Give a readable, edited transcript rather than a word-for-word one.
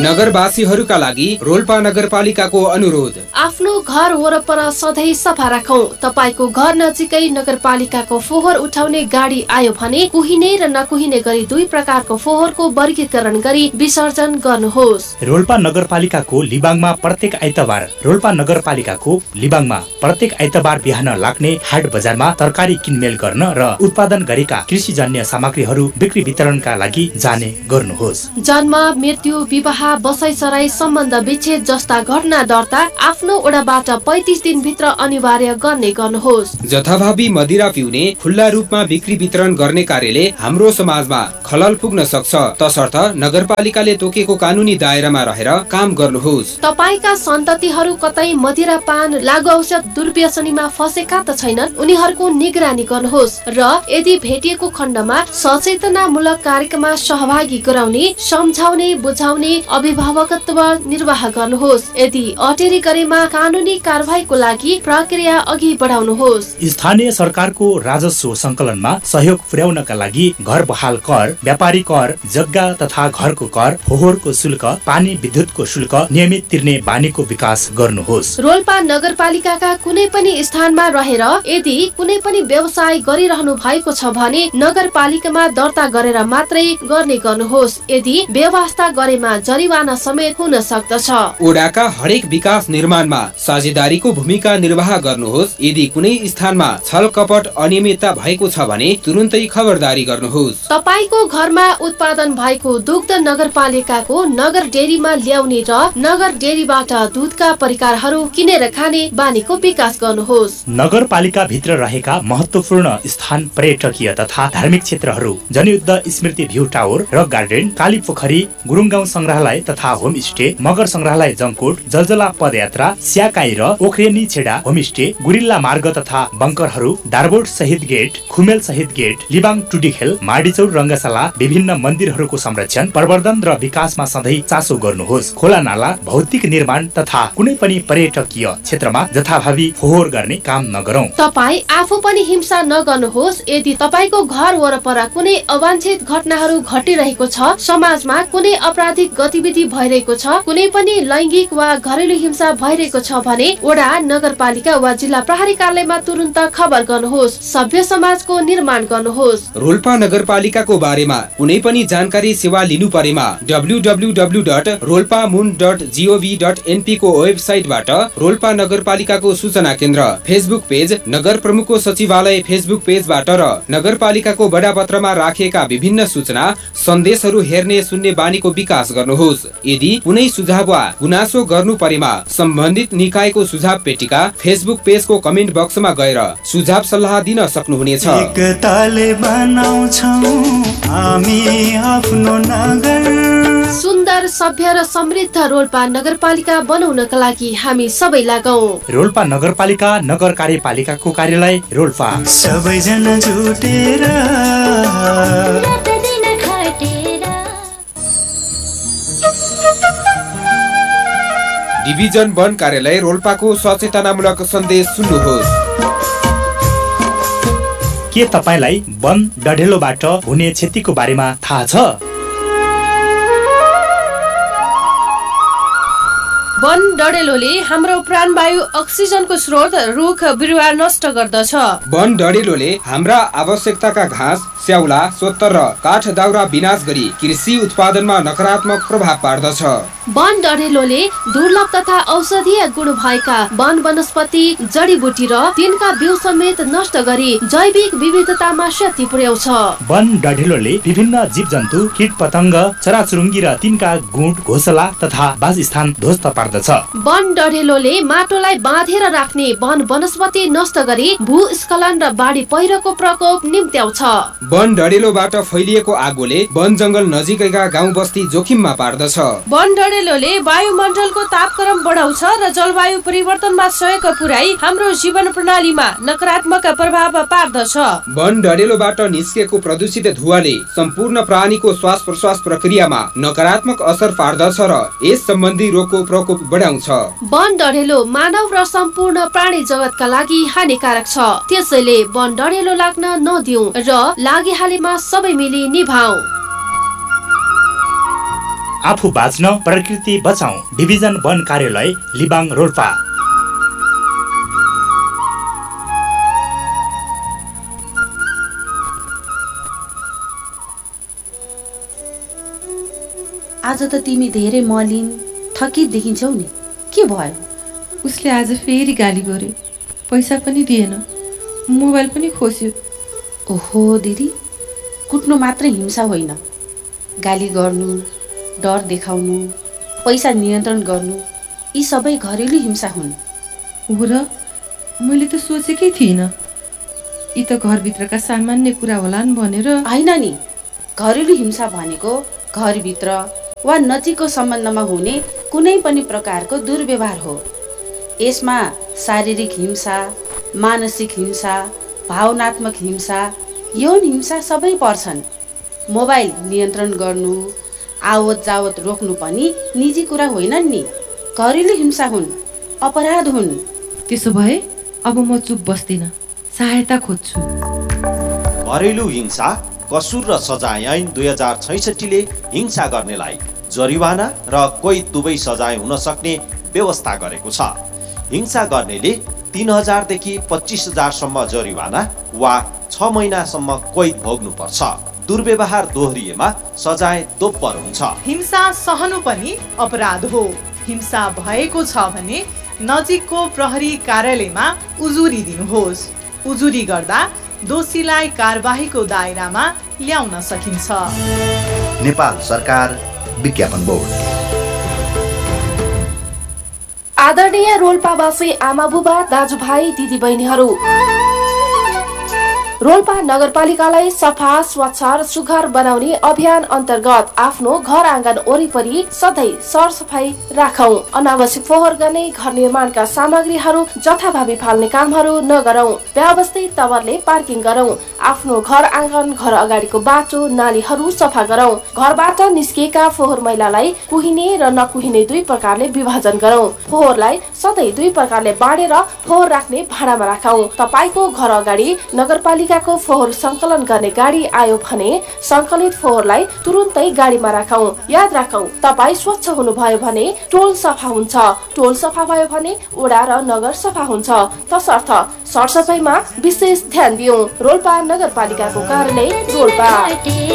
नगरवासीहरूका लागि रोल्पा नगरपालिकाको अनुरोध। आफ्नो घर वरपर सधैँ सफा राखौं। तपाईको घर नजिकै नगरपालिकाको फोहोर उठाउने गाडी आयो भने कुहिने र नकुहिने गरी दुई प्रकारको फोहोरको वर्गीकरण गरी विसर्जन गर्नुहोस्। रोल्पा नगरपालिकाको लिबाङमा प्रत्येक आइतबार बिहान लाग्ने हाट बजारमा तरकारी किनमेल गर्न र उत्पादन गरेका कृषिजन्य सामग्रीहरू बिक्री वितरणका लागि जाने गर्नुहोस्। जन्म, मृत्यु, विवाह, बसाइसराई, सम्बन्ध विच्छेद जस्ता घटना दर्ता आफ्नो ओडाबाट 35 दिनभित्र अनिवार्य गर्नुहोस्। जथाभावी मदिरा पिउने खुल्ला रूपमा बिक्री वितरण गर्ने कार्यले हाम्रो समाजमा खलल पुग्न सक्छ, तसर्थ नगरपालिकाले तोकेको कानुनी दायरामा रहेर काम गर्नुहोस्। तपाईका सन्ततिहरू कतै मदिरा पान लागु औषध दुर्व्यसनीमा फसेका त छैनन्, उनीहरूको निगरानी गर्नुहोस् र यदि भेटिएको खण्डमा सचेतनामूलक कार्यक्रममा सहभागी गराउने, सम्झाउने, बुझाउने अभिभावकत्व निर्वाह गर्नुहोस्। यदि अटेरी गरेमा कानुनी कारबाहीको लागि प्रक्रिया अघि बढाउनुहोस्। स्थानीय सरकारको राजस्व संकलनमा सहयोग पुर्याउनका लागि घर बहाल कर, व्यापारी कर, जग्गा तथा घरको कर, फोहोरको शुल्क, पानी विद्युतको शुल्क नियमित तिर्ने बानीको विकास गर्नुहोस्। रोल्पा नगरपालिकाका कुनै पनि स्थानमा रहेर यदि कुनै पनि व्यवसाय गरिरहनु भएको छ भने नगरपालिकामा दर्ता गरेर मात्रै गर्ने गर्नुहोस्। यदि व्यवस्था गरेमा जरिवाना समेत हुन सक्दछ। ओडाका हरेक विकास निर्माणमा साझेदारीको भूमिका निर्वाह गर्नुहोस्। यदि कुनै स्थानमा छल कपट अनियमितता भएको छ भने तुरुन्तै खबरदारी गर्नुहोस्। तपाईको घरमा उत्पादन भएको दुग्ध नगरपालिकाको नगर डेरीमा ल्याउने र नगर डेरीबाट दूधका परिकारहरू किनेर खाने बानीको विकास गर्नुहोस्। नगरपालिका भित्र रहेका महत्वपूर्ण स्थान, पर्यटकीय तथा धार्मिक क्षेत्रहरू, जनयुद्ध स्मृति भ्यू टावर, रक गार्डन, काली पोखरी, गुरुङ गाउँ संग्रहालय तथा होमस्टे, मगर संग्रहालय जङकोट, जलजला पदयात्रा, स्याकाई र ओख्रेनी छेडा होमस्टे, गुरिल्ला मार्ग तथा बङ्करहरू, दारबोट शहीद गेट, खुमेल शहीद गेट, लिबाङ टुडीखेल, माडीचौर रङ्गशाला, विभिन्न मन्दिरहरूको संरक्षण, प्रवर्धन र विकासमा सधैँ चासो गर्नुहोस्। खोला नाला, भौतिक निर्माण तथा कुनै पनि पर्यटकीय क्षेत्रमा जथाभावी फोहोर गर्ने काम नगरौं। तपाई आफू पनि हिंसा नगर्नुहोस्। यदि तपाईको घर वरपर कुनै अवांछित घटनाहरू घटिरहेको छ, समाजमा कुनै आपराधिक गतिविधि भइरहेको छ, कुनै पनि लैंगिक वा घरेलु हिंसा भइरहेको छ भने ओडा, नगरपालिका वा जिल्ला प्रहरी कार्यालयमा तुरुन्त खबर गर्नुहोस्। सभ्य समाजको निर्माण गर्नुहोस्। रोल्पा नगरपालिकाको बारेमा कुनै पनि जानकारी सेवा लिनु परेमा www.rolpamun.gov.np को वेबसाइटबाट रोल्पा नगरपालिकाको सूचना केन्द्र, फेसबुक पेज, नगर प्रमुखको सचिवालय फेसबुक पेजबाट र नगरपालिकाको बडापत्रमा राखिएका विभिन्न सूचना सन्देशहरू हेर्ने सुन्ने बानीको विकास गर्नुहोस्। यदि कुनै सुझाव वा गुनासो गर्नु परेमा सम्बन्धित निकायको सुझाव पेटिका फेसबुक पेजको कमेन्ट बक्समा गएर सुझाव सल्लाह दिन सक्नुहुनेछ। सुन्दर, सभ्य र समृद्ध रोल्पा नगरपालिका बनाउनका लागि हामी सबै लागौं। रोल्पा नगरपालिका नगर कार्यपालिकाको कार्यालय रोल्पा। सबैजना जुटेर डिभिजन वन कार्यालय रोल्पाको सचेतनामूलक सन्देश सुन्नुहोस्। के तपाईलाई वन डढेलोबाट हुने क्षतिको बारेमा थाहा छ? वन डढेलोले हाम्रो प्राणवायु, अक्सिजनको स्रोत, रुख बिरुवा नष्ट गर्दछ। वन डढेलोले हाम्रा आवश्यकताका घाँस, स्याउला, सोत्तर र काठ दाउरा विनाश गरी कृषि उत्पादनमा नकारात्मक प्रभाव पार्दछ। वन डढेलोले दुर्लभ तथा औषधीय गुण भएका वन वनस्पति, जडीबुटी र तिनका बिउ समेत नष्ट गरी जैविक विविधतामा क्षति पुर्याउँछ। वन डढेलोले विभिन्न जीवजन्तु, कीट पतंग, चराचुरुङ्गी र तिनका गुँड, घोसला तथा वासस्थान ध्वस्त पार्दछ। वन डढेलोले माटोलाई बाँधेर राख्ने वन वनस्पति नष्ट गरी भूस्खलन र बाढी पहिरोको प्रकोप निम्त्याउँछ। वन डढेलोबाट फैलिएको आगोले वन जंगल नजिकैका गाउँ बस्ती जोखिममा पार्दछ। वन डढेलोले वायुमण्डलको तापक्रम बढाउँछ र जलवायु परिवर्तनमा सहयोग पुर्याई हाम्रो जीवन प्रणालीमा नकारात्मक प्रभाव पार्दछ। वन डढेलोबाट निस्केको प्रदूषित धुवाले सम्पूर्ण प्राणीको श्वास प्रश्वास प्रक्रियामा नकारात्मक असर पार्दछ र यस सम्बन्धी रोगको प्रकोप बढाउँछ। वन डढेलो मानव र सम्पूर्ण प्राणी जगतका लागि हानिकारक छ। त्यसैले वन डढेलो लाग्न नदिऊ र लागिहालेमा सबै मिली निभाऊ। आफू बाँच्न प्रकृति बचाऊ। डिभिजन वन कार्यालय लिबाङ रोल्पा। आज त तिमी धेरै मलिन थकित देखिन्छौ नि, के भयो? उसले आज फेरि गाली गर्यो, पैसा पनि दिएन, मोबाइल पनि खोस्यो। ओहो दिदी, कुट्नु मात्र हिंसा होइन, गाली गर्नु, डर देखाउनु, पैसा नियन्त्रण गर्नु, यी सबै घरेलु हिंसा हुन्। हो र, मैले त सोचेकै थिइनँ। यी त घरभित्रका सामान्य कुरा होलान् भनेर। होइन नि, घरेलु हिंसा भनेको घरभित्र वा नजिकको सम्बन्धमा हुने कुनै पनि प्रकारको दुर्व्यवहार हो। यसमा शारीरिक हिंसा, मानसिक हिंसा, भावनात्मक हिंसा, यौन हिंसा सबै पर्छन्। मोबाइल नियन्त्रण गर्नु, आवत जावत रोक्नु पनि निजी कुरा होइनन् नि, घरेलु हिंसा हुन्, अपराध हुन्। त्यसो भए अब म चुप बस्दिनँ, सहायता खोज्छु। घरेलु हिंसा कसुर र सजाय ऐन 2066ले हिंसा गर्नेलाई जरिवाना र कैद दुवै सजाय हुन सक्ने व्यवस्था गरेको छ। हिंसा गर्नेले 3000 देखि 25000 सम्म जरिवाना वा 6 महिनासम्म कैद भोग्नुपर्छ। दुर्व्यवहार दोहोरिएमा सजाय दोब्बर हुन्छ। हिंसा सहनु पनि अपराध हो। हिंसा भएको छ भने नजिकको प्रहरी कार्यालयमा उजुरी दिनुहोस्। उजुरी गर्दा दोषीलाई कारबाहीको दायरामा ल्याउन सकिन्छ। नेपाल सरकार विज्ञापन बोर्ड। आदरणीय रोल्पावासी आमा बुबा दाजुभाइ दिदीबहिनीहरू, रोल्पा नगरपालिकालाई सफा स्वच्छ र सुघर बनाउने अभियान अन्तर्गत आफ्नो घर आँगन वरिपरि सधैँ सरसफाई राखौं। अनावश्यक फोहोर गर्ने घर निर्माणका सामग्रीहरू जथाभावी फाल्ने कामहरू नगरौं। व्यवस्थित तवरले पार्किङ गरौं। आफ्नो घर आँगन, घर अगाडिको बाटो, नालीहरू सफा गरौं। घरबाट निस्किएका फोहोर मैलालाई कुहिने र नकुहिने दुई प्रकारले विभाजन गरौं। फोहोरलाई सधैँ दुई प्रकारले बाँडेर फोहोर राख्ने भाँडामा राखौं। तपाईको घर अगाडि नगरपालिकाको फोहोर संकलन गर्ने गाडी आयो भने संकलित फोहोरलाई तुरुन्तै गाडीमा राखौं। याद राखौं, तपाई स्वच्छ हुनुभयो भने टोल सफा हुन्छ, टोल सफा भयो भने वडा र नगर सफा हुन्छ। तसर्थ सरसफाइमा विशेष ध्यान दियौं। रोल्पा नगरपालिकाको कार्यालय रोल्पा।